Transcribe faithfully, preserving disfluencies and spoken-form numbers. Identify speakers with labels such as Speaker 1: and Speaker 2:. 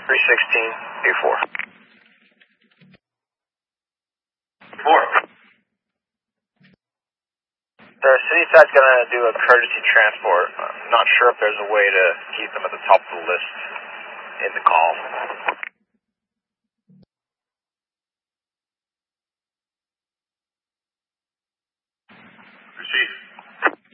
Speaker 1: three sixteen, A four. four. The city side's going to do a courtesy transport. I'm not sure if there's a way to keep them at the top of the list in the call.